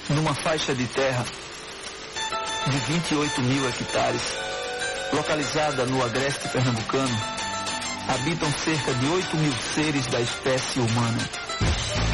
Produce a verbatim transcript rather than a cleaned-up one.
Numa faixa de terra de vinte e oito mil hectares, localizada no agreste pernambucano, habitam cerca de oito mil seres da espécie humana.